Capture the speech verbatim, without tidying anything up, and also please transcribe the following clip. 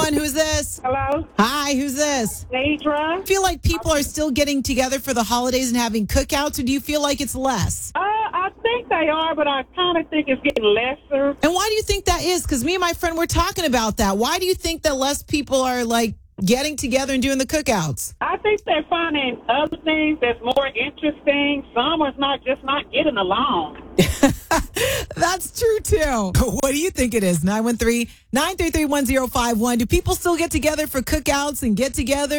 one. Who's this? Hello? Hi, who's this? Deidre? Feel like people are still getting together for the holidays and having cookouts, or do you feel like it's less? Uh, I think they are, but I kind of think it's getting lesser. And why do you think that is? Because me and my friend were talking about that. Why do you think that less people are like getting together and doing the cookouts? I think they're finding other things that's more interesting. Some is not just not getting along. That's true, too. What do you think it is? nine one three, nine three three, one zero five one. Do people still get together for cookouts and get together